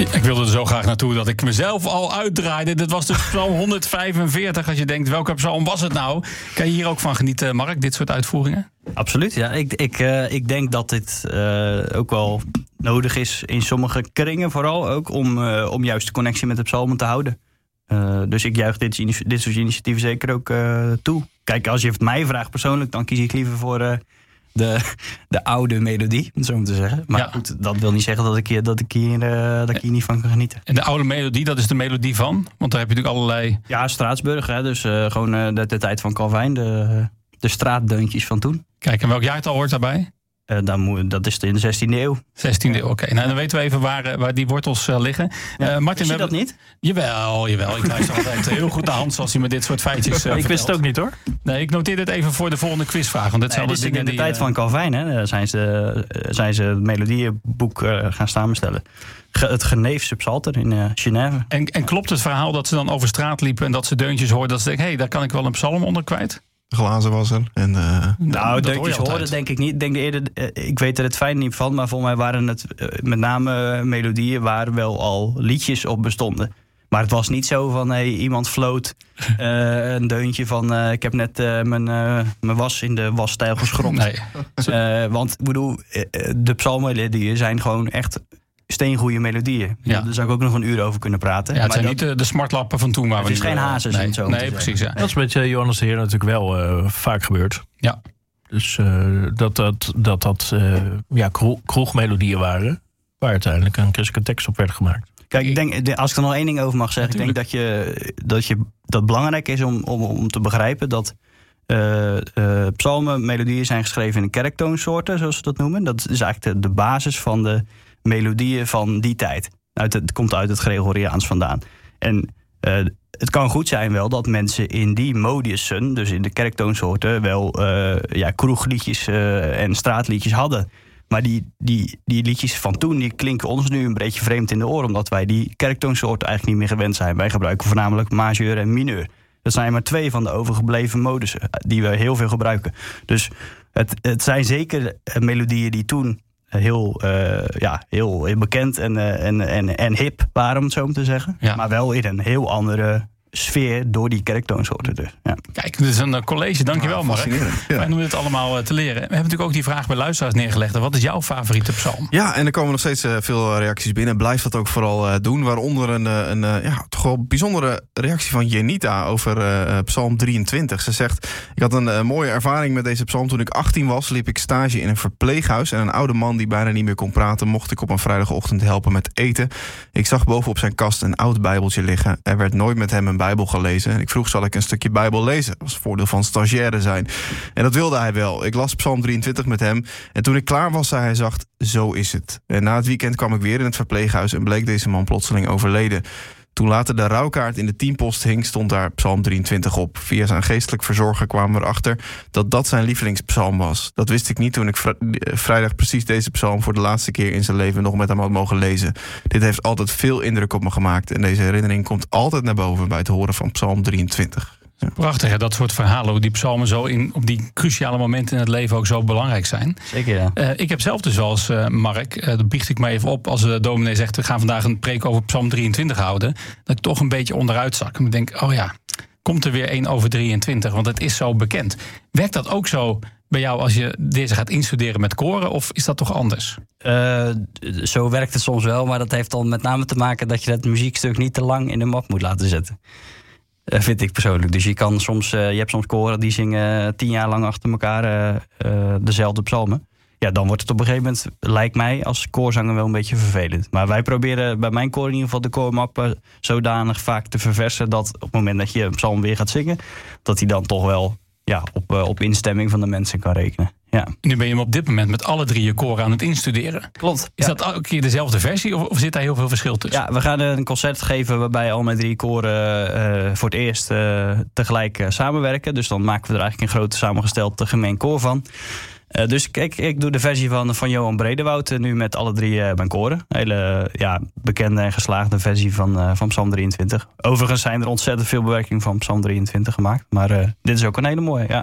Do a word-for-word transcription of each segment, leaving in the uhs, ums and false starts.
Ik wilde er zo graag naartoe dat ik mezelf al uitdraaide. Dit was dus psalm honderdvijfenveertig. Als je denkt, welke psalm was het nou? Kan je hier ook van genieten, Mark, dit soort uitvoeringen? Absoluut, ja. Ik, ik, uh, ik denk dat dit uh, ook wel nodig is in sommige kringen vooral ook... om, uh, om juist de connectie met de psalmen te houden. Uh, dus ik juich dit, dit soort initiatieven zeker ook uh, toe. Kijk, als je het mij vraagt persoonlijk, dan kies ik liever voor... Uh, De, de oude melodie, om zo maar te zeggen. Maar ja. goed, dat wil niet zeggen dat ik hier, dat ik hier, uh, dat ik hier niet van kan genieten. En de oude melodie, dat is de melodie van? Want daar heb je natuurlijk allerlei... Ja, Straatsburg, hè, dus uh, gewoon uh, de, de tijd van Calvijn. De, de straatdeuntjes van toen. Kijk, en welk jaartal hoort daarbij? Uh, dan moet, dat is in de zestiende eeuw. zestiende eeuw, oké. Okay. Nou, dan weten we even waar, waar die wortels uh, liggen. Ja, uh, Martin, zie je dat niet? Jawel, jawel. Ik luister altijd heel goed de hand zoals hij me dit soort feitjes uh, Ik wist het ook niet, hoor. Nee, ik noteer dit even voor de volgende quizvraag. Want dit nee, dit dingen in de die, tijd uh, van Calvijn, hè, zijn ze, zijn ze het melodieënboek uh, gaan samenstellen. Ge, het Geneefse psalter in uh, Genève. En, en klopt het verhaal dat ze dan over straat liepen... en dat ze deuntjes hoorden, dat ze denken... hé, hey, daar kan ik wel een psalm onder kwijt? Glazen was er. En, uh, nou, deuntjes horen denk ik niet. Ik, denk eerder, uh, ik weet er het fijn niet van, maar volgens mij waren het uh, met name uh, melodieën waar wel al liedjes op bestonden. Maar het was niet zo van, hey, iemand floot uh, een deuntje van... Uh, ik heb net uh, mijn, uh, mijn was in de wasstijl geschropt. Nee. Uh, want ik bedoel, uh, de psalmmelodieën zijn gewoon echt... steengoede melodieën. Ja. Daar zou ik ook nog een uur over kunnen praten. Ja, het maar zijn dat, niet de, de smartlappen van toen. Waar het we is geen hazes nee, en zo. Nee, precies. Ja. Dat is met uh, Johannes de Heer natuurlijk wel uh, vaak gebeurd. Ja. Dus uh, dat dat, dat, dat uh, ja, kroeg, kroegmelodieën waren... waar uiteindelijk een christelijke tekst op werd gemaakt. Kijk, ik denk, als ik er nog één ding over mag zeggen... Natuurlijk. Ik denk dat, je, dat, je, dat belangrijk is om, om, om te begrijpen... dat uh, uh, psalmen, melodieën zijn geschreven in kerktoonsoorten... zoals ze dat noemen. Dat is eigenlijk de, de basis van de melodieën van die tijd. Uit het, het komt uit het Gregoriaans vandaan. En uh, het kan goed zijn wel dat mensen in die modussen... dus in de kerktoonsoorten... wel uh, ja, kroegliedjes uh, en straatliedjes hadden... Maar die, die, die liedjes van toen die klinken ons nu een beetje vreemd in de oren... omdat wij die kerktoonsoorten eigenlijk niet meer gewend zijn. Wij gebruiken voornamelijk majeur en mineur. Dat zijn maar twee van de overgebleven modussen die we heel veel gebruiken. Dus het, het zijn zeker melodieën die toen heel, uh, ja, heel, heel bekend en, uh, en, en, en hip waren, om het zo maar te zeggen. Ja. Maar wel in een heel andere... sfeer door die kerktoonsoorten dus. Ja. Kijk, dit is een college, dankjewel, Mark. Ja. Fijn om dit allemaal te leren. We hebben natuurlijk ook die vraag bij luisteraars neergelegd. Wat is jouw favoriete psalm? Ja, en er komen nog steeds uh, veel reacties binnen. Blijf dat ook vooral uh, doen. Waaronder een, een uh, ja, toch wel bijzondere reactie van Jenita over uh, psalm drieëntwintig. Ze zegt, ik had een uh, mooie ervaring met deze psalm. Toen ik achttien was, liep ik stage in een verpleeghuis. En een oude man die bijna niet meer kon praten... mocht ik op een vrijdagochtend helpen met eten. Ik zag bovenop zijn kast een oud bijbeltje liggen. Er werd nooit met hem een Bijbel gelezen. En ik vroeg, zal ik een stukje Bijbel lezen? Dat was het voordeel van stagiaire zijn. En dat wilde hij wel. Ik las psalm drieëntwintig met hem. En toen ik klaar was, zei hij zacht, zo is het. En na het weekend kwam ik weer in het verpleeghuis... en bleek deze man plotseling overleden. Toen later de rouwkaart in de teampost hing... stond daar psalm drieëntwintig op. Via zijn geestelijk verzorger kwamen we erachter... dat dat zijn lievelingspsalm was. Dat wist ik niet toen ik vr- vrijdag precies deze psalm... voor de laatste keer in zijn leven nog met hem had mogen lezen. Dit heeft altijd veel indruk op me gemaakt... en deze herinnering komt altijd naar boven... bij het horen van psalm drieëntwintig. Ja. Prachtig, hè? Dat soort verhalen, hoe die psalmen zo in, op die cruciale momenten in het leven ook zo belangrijk zijn. Zeker, ja. Uh, ik heb zelf dus wel eens, uh, Mark, uh, dat biecht ik maar even op... als de dominee zegt, we gaan vandaag een preek over psalm drieëntwintig houden... dat ik toch een beetje onderuit zak. En ik denk, oh ja, komt er weer één over drieëntwintig, want het is zo bekend. Werkt dat ook zo bij jou als je deze gaat instuderen met koren, of is dat toch anders? Uh, zo werkt het soms wel, maar dat heeft dan met name te maken... dat je dat muziekstuk niet te lang in de map moet laten zetten. Uh, vind ik persoonlijk. Dus je kan soms, uh, je hebt soms koren die zingen tien jaar lang achter elkaar uh, uh, dezelfde psalmen. Ja, dan wordt het op een gegeven moment, lijkt mij, als koorzanger wel een beetje vervelend. Maar wij proberen bij mijn koor in ieder geval de koormappen zodanig vaak te verversen... dat op het moment dat je een psalm weer gaat zingen, dat hij dan toch wel ja, op, uh, op instemming van de mensen kan rekenen. Ja. Nu ben je hem op dit moment met alle drie je koren aan het instuderen. Klopt. Is ja. dat elke keer dezelfde versie of, of zit daar heel veel verschil tussen? Ja, we gaan een concert geven waarbij al mijn drie koren uh, voor het eerst uh, tegelijk uh, samenwerken. Dus dan maken we er eigenlijk een grote samengesteld gemeen koor van. Uh, dus kijk, ik doe de versie van, van Johan Bredewoud uh, nu met alle drie uh, mijn koren. Een hele uh, ja, bekende en geslaagde versie van, uh, van psalm drieëntwintig. Overigens zijn er ontzettend veel bewerkingen van psalm drieëntwintig gemaakt. Maar uh, dit is ook een hele mooie, ja.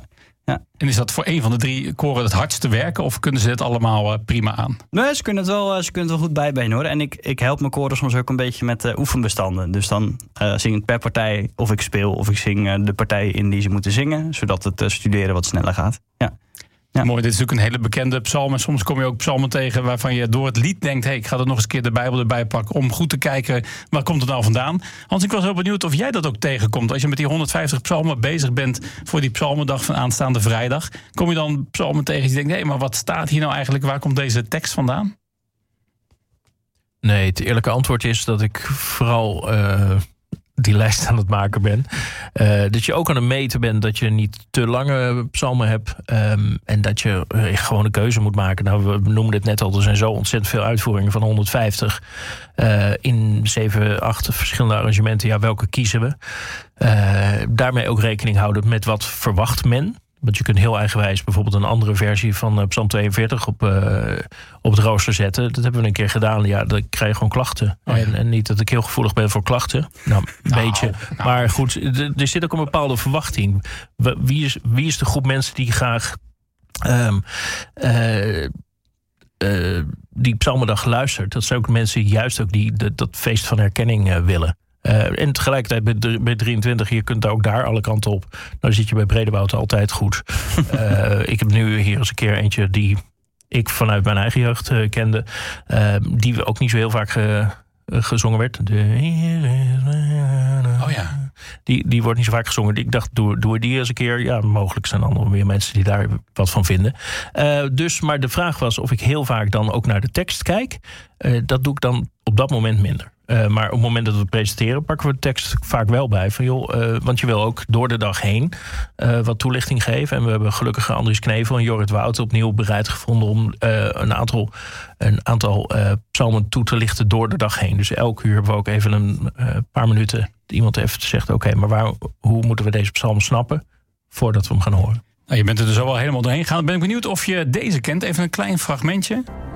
Ja. En is dat voor een van de drie koren het hardste werken? Of kunnen ze het allemaal uh, prima aan? Nee, ze kunnen het wel, ze kunnen het wel goed bijbenen hoor. En ik, ik help mijn koren soms ook een beetje met uh, oefenbestanden. Dus dan uh, zing ik per partij of ik speel of ik zing uh, de partij in die ze moeten zingen. Zodat het uh, studeren wat sneller gaat. Ja. Ja. Mooi, dit is natuurlijk een hele bekende psalm. En soms kom je ook psalmen tegen waarvan je door het lied denkt... hey, ik ga er nog eens een keer de Bijbel erbij pakken... om goed te kijken, waar komt het nou vandaan? Hans, ik was heel benieuwd of jij dat ook tegenkomt. Als je met die honderdvijftig psalmen bezig bent... voor die psalmendag van aanstaande vrijdag... kom je dan psalmen tegen die denkt... hé, hey, maar wat staat hier nou eigenlijk? Waar komt deze tekst vandaan? Nee, het eerlijke antwoord is dat ik vooral... Uh... die lijst aan het maken ben. Uh, dat je ook aan het meten bent dat je niet te lange psalmen hebt. Um, en dat je uh, gewoon een keuze moet maken. Nou, we noemden het net al, er zijn zo ontzettend veel uitvoeringen van honderdvijftig. Uh, in zeven, acht verschillende arrangementen. Ja, welke kiezen we? Uh, daarmee ook rekening houden met wat verwacht men. Want je kunt heel eigenwijs bijvoorbeeld een andere versie van uh, Psalm tweeënveertig op, uh, op het rooster zetten. Dat hebben we een keer gedaan. Ja, dan krijg je gewoon klachten. Oh ja. en, en niet dat ik heel gevoelig ben voor klachten. Nou, een nou, beetje. Nou. Maar goed, d- er zit ook een bepaalde verwachting. Wie is, wie is de groep mensen die graag um, uh, uh, die psalmendag luistert? Dat zijn ook mensen die juist ook die, de, dat feest van herkenning uh, willen. Uh, en tegelijkertijd bij, bij drieëntwintig, je kunt ook daar alle kanten op. Nou zit je bij Bredewoud altijd goed. uh, ik heb nu hier eens een keer eentje die ik vanuit mijn eigen jeugd uh, kende. Uh, die ook niet zo heel vaak uh, gezongen werd. De Oh ja. Die, die wordt niet zo vaak gezongen. Ik dacht, doe, doe die eens een keer. Ja, mogelijk zijn er nog meer mensen die daar wat van vinden. Uh, dus, maar de vraag was of ik heel vaak dan ook naar de tekst kijk. Uh, dat doe ik dan op dat moment minder. Uh, maar op het moment dat we presenteren, pakken we de tekst vaak wel bij. Van, joh, uh, want je wil ook door de dag heen uh, wat toelichting geven. En we hebben gelukkig Andries Knevel en Jorrit Wout opnieuw bereid gevonden om uh, een aantal, een aantal uh, psalmen toe te lichten door de dag heen. Dus elke uur hebben we ook even een uh, paar minuten iemand even zegt, oké, okay, maar waar, hoe moeten we deze psalm snappen voordat we hem gaan horen? Nou, je bent er dus al wel helemaal doorheen gegaan. Ben ik benieuwd of je deze kent. Even een klein fragmentje.